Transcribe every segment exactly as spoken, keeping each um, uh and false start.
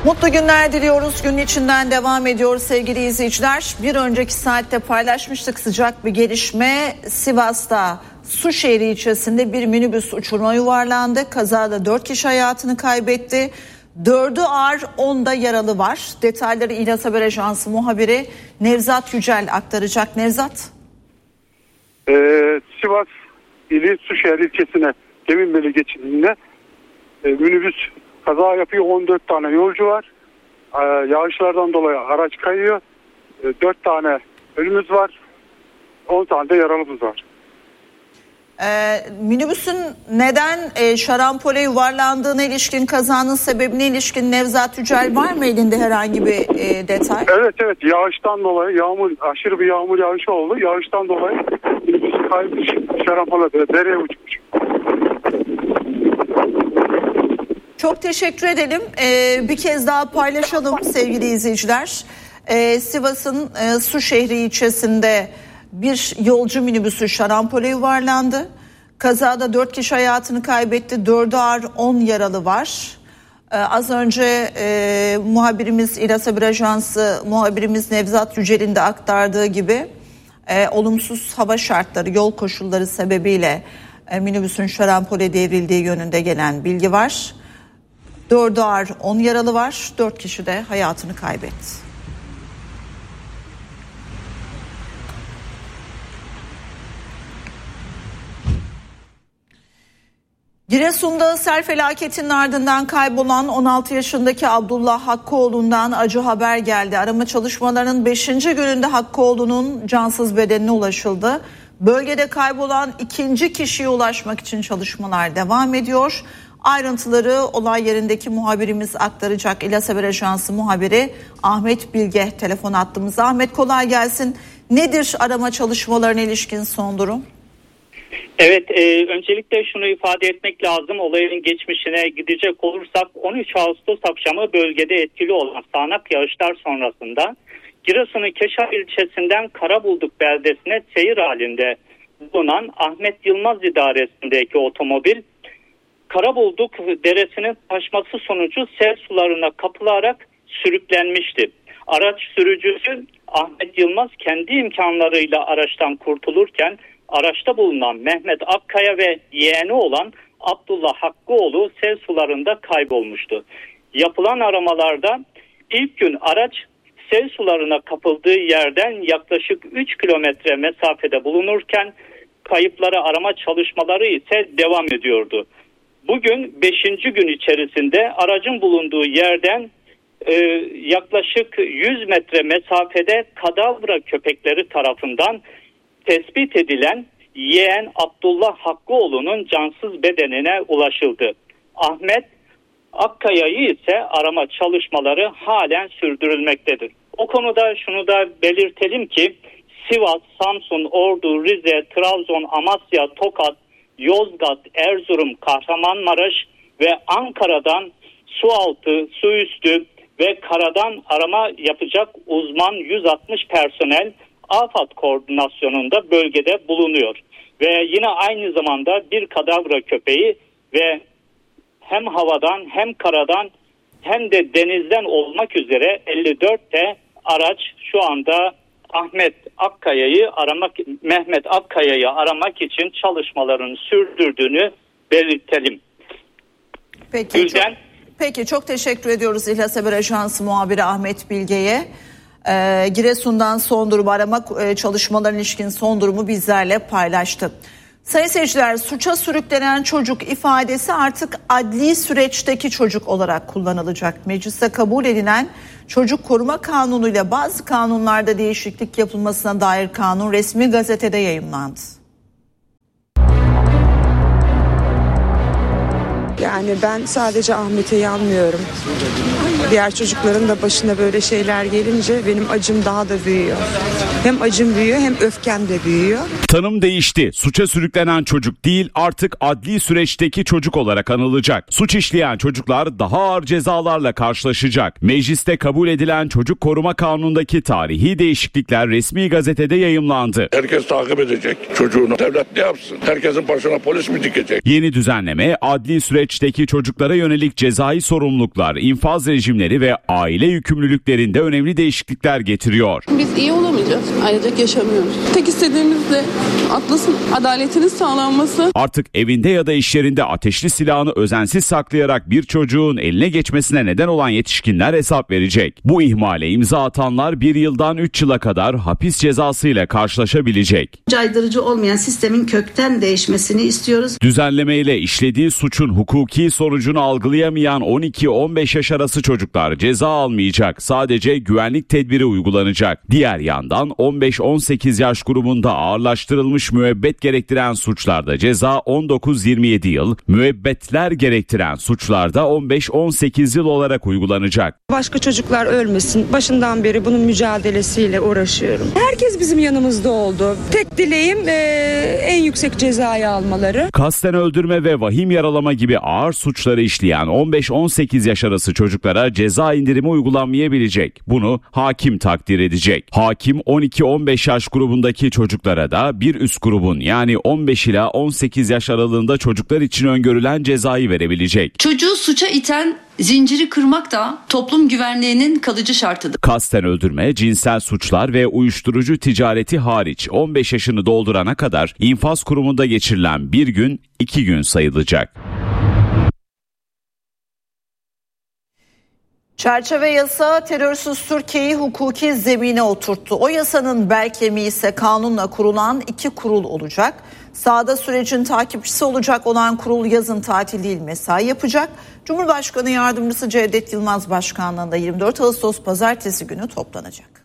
Mutlu günler diliyoruz. Günün içinden devam ediyor sevgili izleyiciler. Bir önceki saatte paylaşmıştık sıcak bir gelişme. Sivas'ta Suşehri ilçesinde bir minibüs uçuruma yuvarlandı. Kazada dört kişi hayatını kaybetti. Dördü ağır, onda yaralı var. Detayları İhlas Haber Ajansı muhabiri Nevzat Yücel aktaracak. Nevzat. Ee, Sivas ili Suşehri ilçesine Demirmeli geçidinde e, minibüs kaza yapıyor. on dört tane yolcu var. Ee, yağışlardan dolayı araç kayıyor. Ee, dört tane ölümümüz var. on tane de yaralımız var. Ee, minibüsün neden e, şarampole yuvarlandığına ilişkin, kazanın sebebine ilişkin Nevzat Yücel var mı elinde herhangi bir e, detay? Evet evet yağıştan dolayı yağmur aşırı bir yağmur yağışı oldu. Yağıştan dolayı minibüs kaymış, şarampole dereye uçmuş. Çok teşekkür edelim. Ee, bir kez daha paylaşalım sevgili izleyiciler. Ee, Sivas'ın e, Suşehri ilçesinde bir yolcu minibüsü şarampole yuvarlandı. Kazada dört kişi hayatını kaybetti. Dördü ağır, on yaralı var. Ee, az önce e, muhabirimiz İhlas Haber Ajansı muhabirimiz Nevzat Yücel'in de aktardığı gibi e, olumsuz hava şartları, yol koşulları sebebiyle e, minibüsün şarampole devrildiği yönünde gelen bilgi var. Dördü ağır, on yaralı var. Dört kişi de hayatını kaybetti. Giresun'da sel felaketinin ardından kaybolan on altı yaşındaki Abdullah Hakkıoğlu'ndan acı haber geldi. Arama çalışmalarının beşinci gününde Hakkıoğlu'nun cansız bedenine ulaşıldı. Bölgede kaybolan ikinci kişiye ulaşmak için çalışmalar devam ediyor. Ayrıntıları olay yerindeki muhabirimiz aktaracak. İhlas Haber Ajansı muhabiri Ahmet Bilge telefon attığımızda. Ahmet kolay gelsin. Nedir arama çalışmalarına ilişkin son durum? Evet, e, öncelikle şunu ifade etmek lazım. Olayın geçmişine gidecek olursak on üç Ağustos akşamı bölgede etkili olan sağanak yağışlar sonrasında Giresun'un Keşan ilçesinden Karabulduk beldesine seyir halinde bulunan Ahmet Yılmaz idaresindeki otomobil Karabulduk deresinin taşması sonucu sel sularına kapılarak sürüklenmişti. Araç sürücüsü Ahmet Yılmaz kendi imkanlarıyla araçtan kurtulurken araçta bulunan Mehmet Akkaya ve yeğeni olan Abdullah Hakkıoğlu sel sularında kaybolmuştu. Yapılan aramalarda ilk gün araç sel sularına kapıldığı yerden yaklaşık üç kilometre mesafede bulunurken kayıpları arama çalışmaları ise devam ediyordu. Bugün beşinci gün içerisinde aracın bulunduğu yerden e, yaklaşık yüz metre mesafede kadavra köpekleri tarafından tespit edilen yeğen Abdullah Hakkıoğlu'nun cansız bedenine ulaşıldı. Ahmet Akkaya'yı ise arama çalışmaları halen sürdürülmektedir. O konuda şunu da belirtelim ki Sivas, Samsun, Ordu, Rize, Trabzon, Amasya, Tokat, Yozgat, Erzurum, Kahramanmaraş ve Ankara'dan su altı, su üstü ve karadan arama yapacak uzman yüz altmış personel AFAD koordinasyonunda bölgede bulunuyor. Ve yine aynı zamanda bir kadavra köpeği ve hem havadan hem karadan hem de denizden olmak üzere elli dört de araç şu anda Ahmet Akkaya'yı aramak, Mehmet Akkaya'yı aramak için çalışmalarını sürdürdüğünü belirtelim. Peki, Gülden, çok, peki çok teşekkür ediyoruz İhlas Haber Ajansı muhabiri Ahmet Bilge'ye. Ee, Giresun'dan son durumu arama e, çalışmalarına ilişkin son durumu bizlerle paylaştı. Sayın seyirciler, suça sürüklenen çocuk ifadesi artık adli süreçteki çocuk olarak kullanılacak. Mecliste kabul edilen Çocuk Koruma Kanunu ile bazı kanunlarda değişiklik yapılmasına dair kanun resmi gazetede yayımlandı. Yani ben sadece Ahmet'e yanmıyorum. Diğer çocukların da başına böyle şeyler gelince benim acım daha da büyüyor. Hem acım büyüyor hem öfkem de büyüyor. Tanım değişti. Suça sürüklenen çocuk değil, artık adli süreçteki çocuk olarak anılacak. Suç işleyen çocuklar daha ağır cezalarla karşılaşacak. Mecliste kabul edilen Çocuk Koruma Kanunu'ndaki tarihi değişiklikler resmi gazetede yayımlandı. Herkes takip edecek çocuğunu. Devlet ne yapsın? Herkesin başına polis mi dikecek? Yeni düzenleme adli süreç süreçteki çocuklara yönelik cezai sorumluluklar, infaz rejimleri ve aile yükümlülüklerinde önemli değişiklikler getiriyor. Biz iyi olamayacağız. Ailecek yaşamıyoruz. Tek istediğimiz de Atlas'ın adaletinin sağlanması. Artık evinde ya da iş yerinde ateşli silahını özensiz saklayarak bir çocuğun eline geçmesine neden olan yetişkinler hesap verecek. Bu ihmale imza atanlar bir yıldan üç yıla kadar hapis cezasıyla karşılaşabilecek. Caydırıcı olmayan sistemin kökten değişmesini istiyoruz. Düzenlemeyle işlediği suçun hukuki sonucunu algılayamayan on iki on beş yaş arası çocuklar ceza almayacak. Sadece güvenlik tedbiri uygulanacak. Diğer yandan on beş on sekiz yaş grubunda ağırlaştırılmış müebbet gerektiren suçlarda ceza on dokuz yirmi yedi yıl, müebbetler gerektiren suçlarda on beş on sekiz yıl olarak uygulanacak. Başka çocuklar ölmesin. Başından beri bunun mücadelesiyle uğraşıyorum. Herkes bizim yanımızda oldu. Tek dileğim ee, en yüksek cezayı almaları. Kasten öldürme ve vahim yaralama gibi ağır suçları işleyen on beş on sekiz yaş arası çocuklara ceza indirimi uygulanmayabilecek. Bunu hakim takdir edecek. Hakim on iki on beş yaş grubundaki çocuklara da bir üst grubun yani on beş ila on sekiz yaş aralığında çocuklar için öngörülen cezayı verebilecek. Çocuğu suça iten zinciri kırmak da toplum güvenliğinin kalıcı şartıdır. Kasten öldürme, cinsel suçlar ve uyuşturucu ticareti hariç on beş yaşını doldurana kadar infaz kurumunda geçirilen bir gün iki gün sayılacak. Çerçeve yasa terörsüz Türkiye'yi hukuki zemine oturttu. O yasanın bel kemiği ise kanunla kurulan iki kurul olacak. Sahada sürecin takipçisi olacak olan kurul yazın tatil değil mesai yapacak. Cumhurbaşkanı Yardımcısı Cevdet Yılmaz Başkanlığı'nda yirmi dört Ağustos Pazartesi günü toplanacak.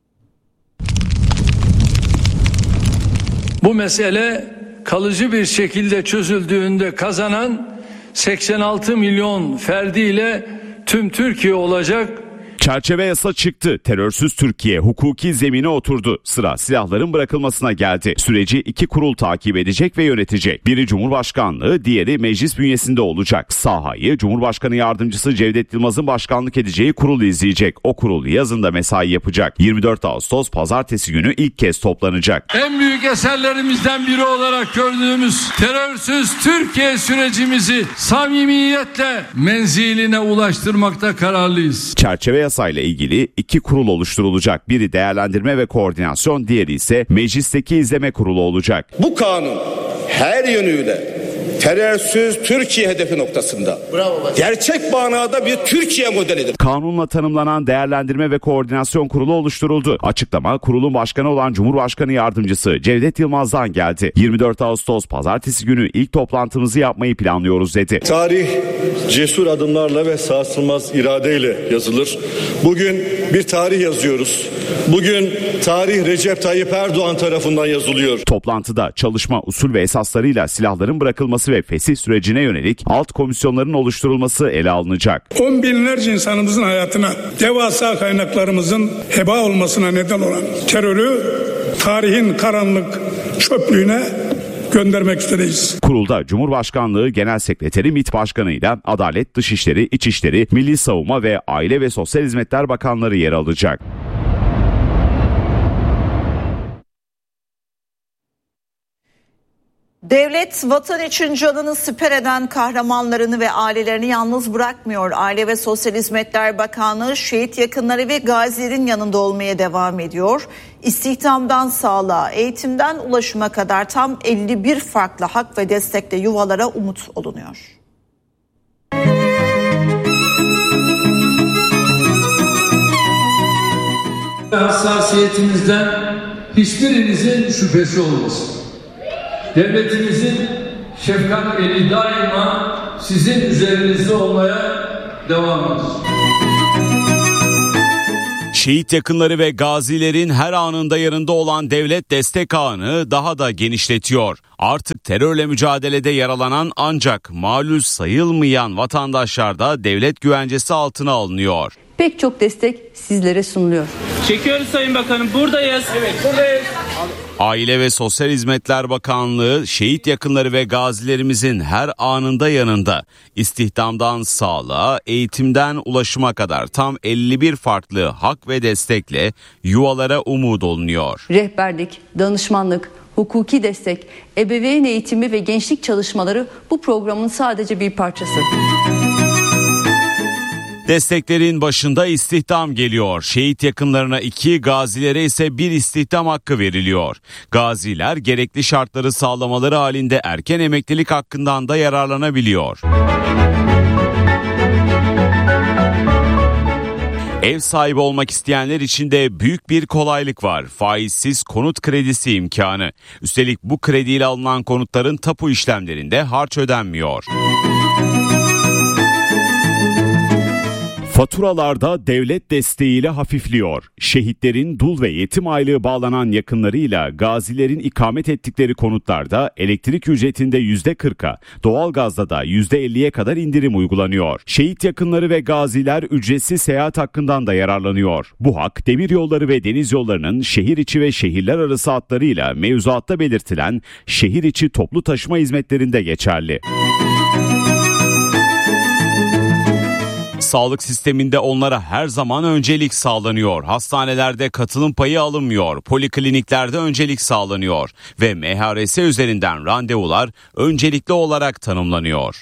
Bu mesele kalıcı bir şekilde çözüldüğünde kazanan seksen altı milyon ferdiyle tüm Türkiye olacak. Çerçeve yasa çıktı. Terörsüz Türkiye hukuki zemine oturdu. Sıra silahların bırakılmasına geldi. Süreci iki kurul takip edecek ve yönetecek. Biri Cumhurbaşkanlığı, diğeri meclis bünyesinde olacak. Sahayı Cumhurbaşkanı Yardımcısı Cevdet Yılmaz'ın başkanlık edeceği kurul izleyecek. O kurul yazında mesai yapacak. yirmi dört Ağustos Pazartesi günü ilk kez toplanacak. En büyük eserlerimizden biri olarak gördüğümüz terörsüz Türkiye sürecimizi samimiyetle menziline ulaştırmakta kararlıyız. Çerçeve yasa ile ilgili iki kurul oluşturulacak. Biri değerlendirme ve koordinasyon, diğeri ise meclisteki izleme kurulu olacak. Bu kanun her yönüyle terörsüz Türkiye hedefi noktasında gerçek manada bir Türkiye modelidir. Kanunla tanımlanan değerlendirme ve koordinasyon kurulu oluşturuldu. Açıklama kurulun başkanı olan Cumhurbaşkanı Yardımcısı Cevdet Yılmaz'dan geldi. yirmi dört Ağustos Pazartesi günü ilk toplantımızı yapmayı planlıyoruz dedi. Tarih cesur adımlarla ve sarsılmaz iradeyle yazılır. Bugün bir tarih yazıyoruz. Bugün tarih Recep Tayyip Erdoğan tarafından yazılıyor. Toplantıda çalışma usul ve esaslarıyla silahların bırakılması ve fesih sürecine yönelik alt komisyonların oluşturulması ele alınacak. On binlerce insanımızın hayatına, devasa kaynaklarımızın heba olmasına neden olan terörü tarihin karanlık çöplüğüne göndermek üzereyiz. Kurulda Cumhurbaşkanlığı Genel Sekreteri MİT Başkanı ile Adalet, Dışişleri, İçişleri, Milli Savunma ve Aile ve Sosyal Hizmetler Bakanları yer alacak. Devlet vatan için canını siper eden kahramanlarını ve ailelerini yalnız bırakmıyor. Aile ve Sosyal Hizmetler Bakanlığı şehit yakınları ve gazilerin yanında olmaya devam ediyor. İstihdamdan sağlığa, eğitimden ulaşıma kadar tam elli bir farklı hak ve destekle yuvalara umut olunuyor. Hassasiyetinizden hiçbirinizin şüphesi olmasın. Devletimizin şefkat eli daima sizin üzerinizde olmaya devam eder. Şehit yakınları ve gazilerin her anında yanında olan devlet destek ağını daha da genişletiyor. Artık terörle mücadelede yaralanan ancak malul sayılmayan vatandaşlar da devlet güvencesi altına alınıyor. Pek çok destek sizlere sunuluyor. Çekiyoruz Sayın Bakanım, buradayız. Evet, buradayız. Aile ve Sosyal Hizmetler Bakanlığı şehit yakınları ve gazilerimizin her anında yanında. İstihdamdan sağlığa, eğitimden ulaşıma kadar tam elli bir farklı hak ve destekle yuvalara umut olunuyor. Rehberlik, danışmanlık, hukuki destek, ebeveyn eğitimi ve gençlik çalışmaları bu programın sadece bir parçası. Desteklerin başında istihdam geliyor. Şehit yakınlarına iki, gazilere ise bir istihdam hakkı veriliyor. Gaziler gerekli şartları sağlamaları halinde erken emeklilik hakkından da yararlanabiliyor. Ev sahibi olmak isteyenler için de büyük bir kolaylık var. Faizsiz konut kredisi imkanı. Üstelik bu krediyle alınan konutların tapu işlemlerinde harç ödenmiyor. Faturalarda devlet desteğiyle hafifliyor. Şehitlerin dul ve yetim aylığı bağlanan yakınlarıyla gazilerin ikamet ettikleri konutlarda elektrik ücretinde yüzde kırka, doğalgazda da yüzde elliye kadar indirim uygulanıyor. Şehit yakınları ve gaziler ücretsiz seyahat hakkından da yararlanıyor. Bu hak demiryolları ve deniz yollarının şehir içi ve şehirler arası hatlarıyla mevzuatta belirtilen şehir içi toplu taşıma hizmetlerinde geçerli. Sağlık sisteminde onlara her zaman öncelik sağlanıyor. Hastanelerde katılım payı alınmıyor. Polikliniklerde öncelik sağlanıyor. Ve M H R S üzerinden randevular öncelikli olarak tanımlanıyor.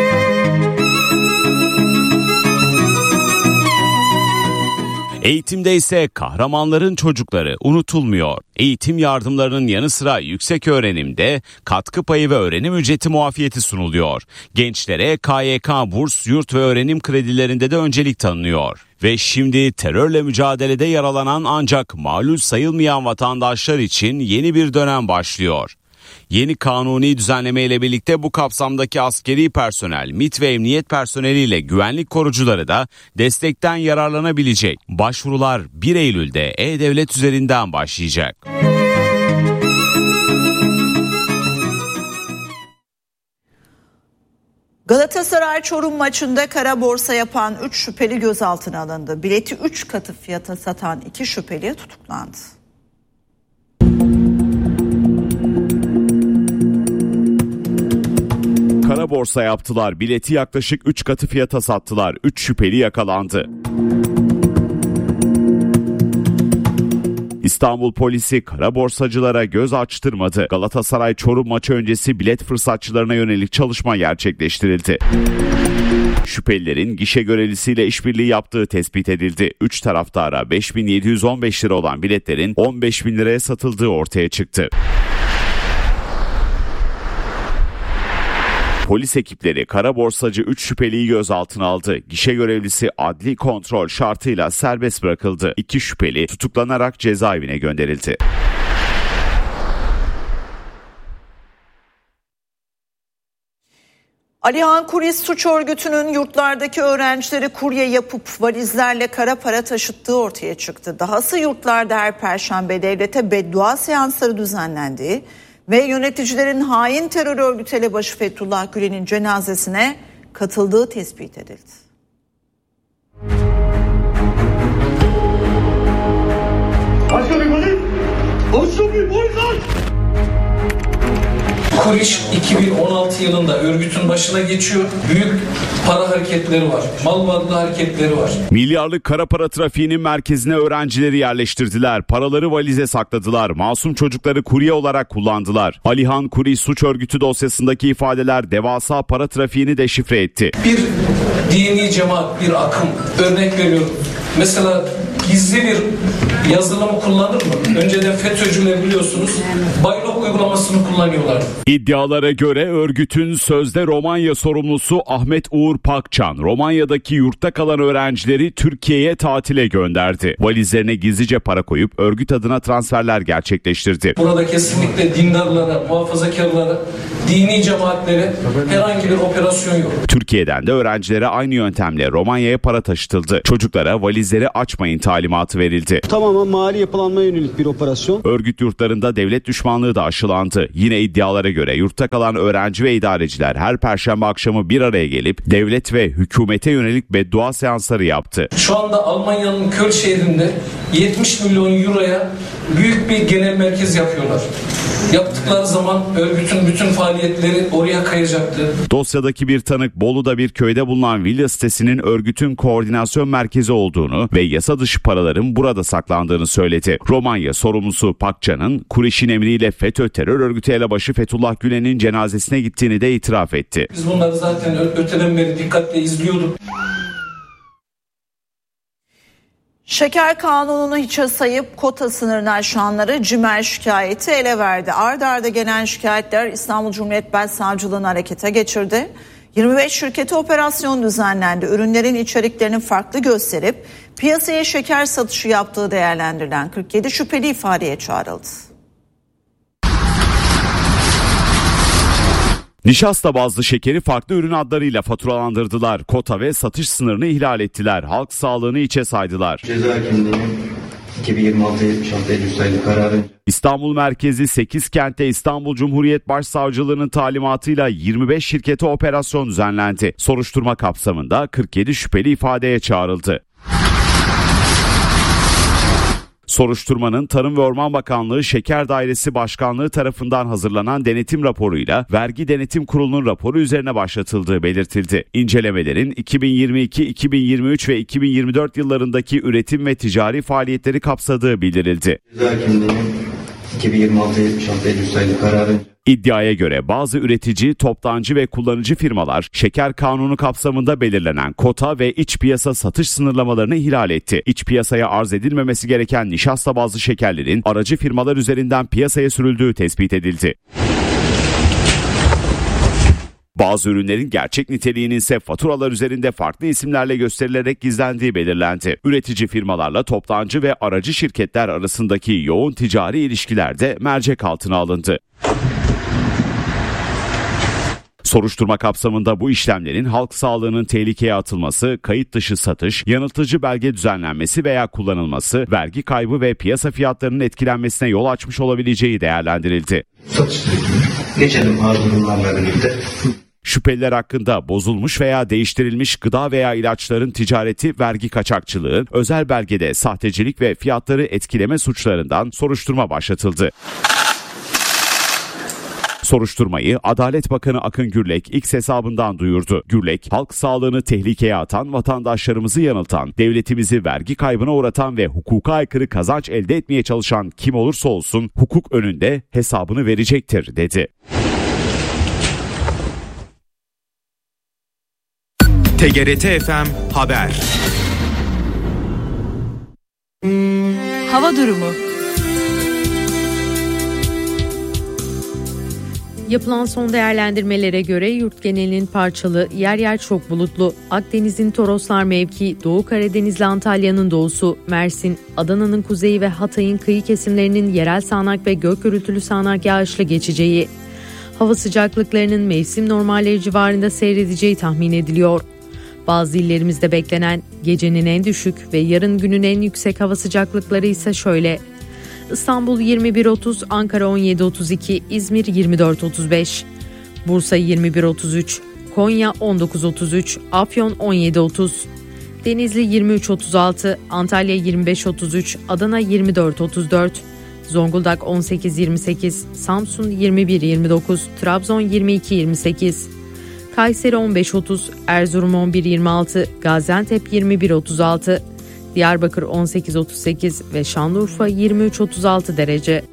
Eğitimde ise kahramanların çocukları unutulmuyor. Eğitim yardımlarının yanı sıra yüksek öğrenimde katkı payı ve öğrenim ücreti muafiyeti sunuluyor. Gençlere K Y K burs, yurt ve öğrenim kredilerinde de öncelik tanınıyor. Ve şimdi terörle mücadelede yaralanan ancak malul sayılmayan vatandaşlar için yeni bir dönem başlıyor. Yeni kanuni düzenleme ile birlikte bu kapsamdaki askeri personel, MİT ve emniyet personeliyle güvenlik korucuları da destekten yararlanabilecek. Başvurular bir Eylül'de E-Devlet üzerinden başlayacak. Galatasaray Çorum maçında kara borsa yapan üç şüpheli gözaltına alındı. Bileti üç katı fiyata satan iki şüpheli tutuklandı. Kara borsa yaptılar. Bileti yaklaşık üç katı fiyata sattılar. üç şüpheli yakalandı. İstanbul polisi kara borsacılara göz açtırmadı. Galatasaray Çorum maçı öncesi bilet fırsatçılarına yönelik çalışma gerçekleştirildi. Şüphelilerin gişe görevlisiyle işbirliği yaptığı tespit edildi. Üç taraftara beş bin yedi yüz on beş lira olan biletlerin on beş bin liraya satıldığı ortaya çıktı. Polis ekipleri kara borsacı üç şüpheliyi gözaltına aldı. Gişe görevlisi adli kontrol şartıyla serbest bırakıldı. İki şüpheli tutuklanarak cezaevine gönderildi. Alihan Kuris suç örgütünün yurtlardaki öğrencileri kurye yapıp valizlerle kara para taşıttığı ortaya çıktı. Dahası yurtlarda her perşembe devlete beddua seansları düzenlendiği ve yöneticilerin hain terör örgütü elebaşı Fethullah Gülen'in cenazesine katıldığı tespit edildi. Kuriş iki bin on altı yılında örgütün başına geçiyor. Büyük para hareketleri var. Mal varlığı hareketleri var. Milyarlık kara para trafiğinin merkezine öğrencileri yerleştirdiler. Paraları valize sakladılar. Masum çocukları kurye olarak kullandılar. Alihan Kuriş suç örgütü dosyasındaki ifadeler devasa para trafiğini deşifre etti. Bir dini cemaat, bir akım. Örnek veriyorum. Mesela gizli bir yazılımı kullanır mı? Önceden FETÖ'cüler biliyorsunuz Baylok uygulamasını kullanıyorlar. İddialara göre örgütün sözde Romanya sorumlusu Ahmet Uğur Pakcan, Romanya'daki yurtta kalan öğrencileri Türkiye'ye tatile gönderdi. Valizlerine gizlice para koyup örgüt adına transferler gerçekleştirdi. Burada kesinlikle dindarlara, muhafazakarlara, dini cemaatlere herhangi bir operasyon yok. Türkiye'den de öğrencilere aynı yöntemle Romanya'ya para taşıtıldı. Çocuklara valizleri açmayın talimatı verildi. Tamamen mali yapılanmaya yönelik bir operasyon. Örgüt yurtlarında devlet düşmanlığı da aşılandı. Yine iddialara göre yurtta kalan öğrenci ve idareciler her perşembe akşamı bir araya gelip devlet ve hükümete yönelik beddua seansları yaptı. Şu anda Almanya'nın Köln şehrinde yetmiş milyon euroya büyük bir genel merkez yapıyorlar. Yaptıkları zaman örgütün bütün faaliyetleri oraya kayacaktı. Dosyadaki bir tanık Bolu'da bir köyde bulunan villa sitesinin örgütün koordinasyon merkezi olduğunu ve yasa dışı paraların burada saklandığını söyledi. Romanya sorumlusu Pakcan'ın Kureyş'in emriyle FETÖ terör örgütü elebaşı Fethullah Gülen'in cenazesine gittiğini de itiraf etti. Biz bunları zaten öteden beri dikkatle izliyorduk. Şeker kanununu hiçe sayıp kota sınırını aşanları CİMER şikayeti ele verdi. Arda arda gelen şikayetler İstanbul Cumhuriyet Başsavcılığı'nı harekete geçirdi. yirmi beş şirkete operasyon düzenlendi. Ürünlerin içeriklerini farklı gösterip piyasaya şeker satışı yaptığı değerlendirilen kırk yedi şüpheli ifadeye çağrıldı. Nişasta bazlı şekeri farklı ürün adlarıyla faturalandırdılar. Kota ve satış sınırını ihlal ettiler. Halk sağlığını içe saydılar. Ceza Hakimliği'nin iki bin yirmi altı yetmiş altı Eylül sayılı kararı. İstanbul merkezi sekiz kentte İstanbul Cumhuriyet Başsavcılığı'nın talimatıyla yirmi beş şirkete operasyon düzenlendi. Soruşturma kapsamında kırk yedi şüpheli ifadeye çağrıldı. Soruşturmanın Tarım ve Orman Bakanlığı Şeker Dairesi Başkanlığı tarafından hazırlanan denetim raporuyla Vergi Denetim Kurulu'nun raporu üzerine başlatıldığı belirtildi. İncelemelerin iki bin yirmi iki, iki bin yirmi üç ve iki bin yirmi dört yıllarındaki üretim ve ticari faaliyetleri kapsadığı bildirildi. Ceza Hakimliği'nin iki bin yirmi altı yetmiş altı Eylül sayılı kararı. İddiaya göre bazı üretici, toptancı ve kullanıcı firmalar şeker kanunu kapsamında belirlenen kota ve iç piyasa satış sınırlamalarını ihlal etti. İç piyasaya arz edilmemesi gereken nişasta bazlı şekerlerin aracı firmalar üzerinden piyasaya sürüldüğü tespit edildi. Bazı ürünlerin gerçek niteliğinin ise faturalar üzerinde farklı isimlerle gösterilerek gizlendiği belirlendi. Üretici firmalarla toptancı ve aracı şirketler arasındaki yoğun ticari ilişkiler de mercek altına alındı. Soruşturma kapsamında bu işlemlerin halk sağlığının tehlikeye atılması, kayıt dışı satış, yanıltıcı belge düzenlenmesi veya kullanılması, vergi kaybı ve piyasa fiyatlarının etkilenmesine yol açmış olabileceği değerlendirildi. Satış geçelim bazı durumlarla birlikte. Şüpheliler hakkında bozulmuş veya değiştirilmiş gıda veya ilaçların ticareti, vergi kaçakçılığı, özel belgede sahtecilik ve fiyatları etkileme suçlarından soruşturma başlatıldı. Soruşturmayı Adalet Bakanı Akın Gürlek X hesabından duyurdu. Gürlek, halk sağlığını tehlikeye atan, vatandaşlarımızı yanıltan, devletimizi vergi kaybına uğratan ve hukuka aykırı kazanç elde etmeye çalışan kim olursa olsun hukuk önünde hesabını verecektir, dedi. T G R T F M Haber. Hava durumu. Yapılan son değerlendirmelere göre yurt genelinin parçalı, yer yer çok bulutlu, Akdeniz'in Toroslar mevki, Doğu Karadeniz'le Antalya'nın doğusu, Mersin, Adana'nın kuzeyi ve Hatay'ın kıyı kesimlerinin yerel sağanak ve gök gürültülü sağanak yağışlı geçeceği, hava sıcaklıklarının mevsim normalleri civarında seyredeceği tahmin ediliyor. Bazı illerimizde beklenen gecenin en düşük ve yarın günün en yüksek hava sıcaklıkları ise şöyle: İstanbul yirmi bir otuz, Ankara on yedi otuz iki, İzmir yirmi dört otuz beş, Bursa yirmi bir otuz üç, Konya on dokuz otuz üç, Afyon on yedi otuz, Denizli yirmi üç otuz altı, Antalya yirmi beş otuz üç, Adana yirmi dört otuz dört, Zonguldak on sekiz yirmi sekiz, Samsun yirmi bir yirmi dokuz, Trabzon yirmi iki yirmi sekiz, Kayseri on beş otuz, Erzurum on bir yirmi altı, Gaziantep yirmi bir otuz altı, Diyarbakır on sekiz otuz sekiz ve Şanlıurfa yirmi üç otuz altı derece.